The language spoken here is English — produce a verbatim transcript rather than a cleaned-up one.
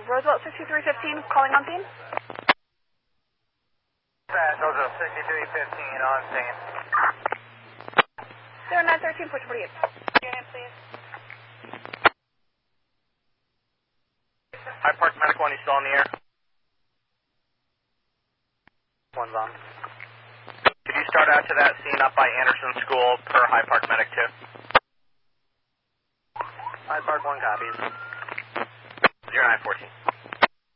Roosevelt sixty-three fifteen, calling on scene. Roosevelt sixty-three fifteen on scene. zero nine thirteen, push forty-eight. Your name, please. High Park Medic one, you still on the air? One's on. Could you start out to that scene up by Anderson School per High Park Medic two? High Park one copies. zero nine fourteen.